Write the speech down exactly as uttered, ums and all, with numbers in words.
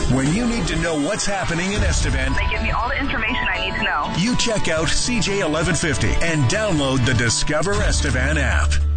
When you need to know what's happening in Estevan, they give me all the information I need to know. You check out C J eleven fifty and download the Discover Estevan app.